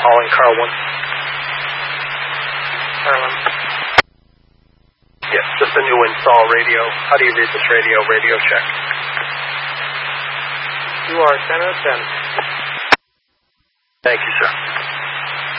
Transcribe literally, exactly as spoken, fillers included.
calling Carl one. Carlin. Yes, just a new install radio. How do you read this radio? Radio check. You are ten out of ten. Thank you, sir.